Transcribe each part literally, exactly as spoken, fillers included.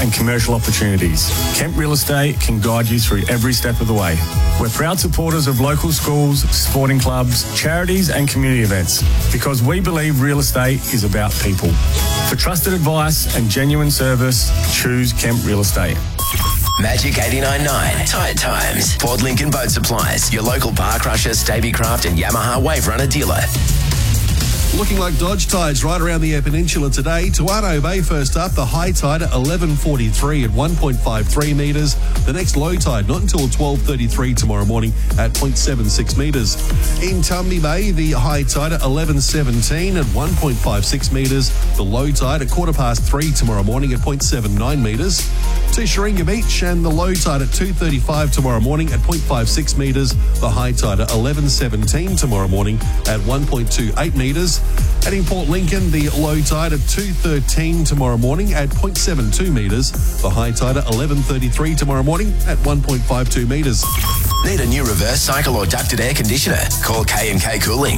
and commercial opportunities. Kemp Real Estate can guide you through every step of the way. We're proud supporters of local schools, sporting clubs, charities and community events because we believe real estate is about people. For trusted advice and genuine service, choose Kemp Real Estate. Magic eighty-nine point nine. Tide Times. Port Lincoln Boat Supplies. Your local Bar Crusher, Stabicraft and Yamaha Wave Runner dealer. Looking like Dodge tides right around the Eyre Peninsula today. Tuano Bay first up, the high tide at eleven forty-three at one point five three metres. The next low tide not until twelve thirty-three tomorrow morning at zero point seven six metres. In Tumby Bay, the high tide at eleven seventeen at one point five six metres. The low tide at quarter past three tomorrow morning at zero point seven nine metres. To Sharinga Beach and the low tide at two thirty-five tomorrow morning at zero point five six metres. The high tide at eleven seventeen tomorrow morning at one point two eight metres. And in Port Lincoln, the low tide at two thirteen tomorrow morning at zero point seven two metres. The high tide at eleven thirty-three tomorrow morning at one point five two metres. Need a new reverse cycle or ducted air conditioner? Call K and K Cooling.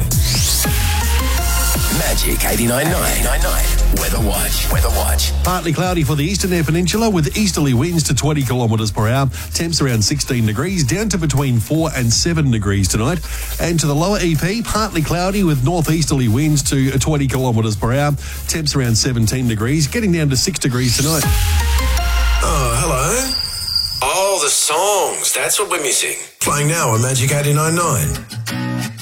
Magic eighty-nine point nine. Weather Watch. Weather Watch. Partly cloudy for the eastern Eyre Peninsula with easterly winds to twenty kilometres per hour. Temps around sixteen degrees, down to between four and seven degrees tonight. And to the lower E P, partly cloudy with northeasterly winds to twenty kilometres per hour. Temps around seventeen degrees, getting down to six degrees tonight. Oh, hello. Oh, the songs. That's what we're missing. Playing now on Magic eighty-nine point nine.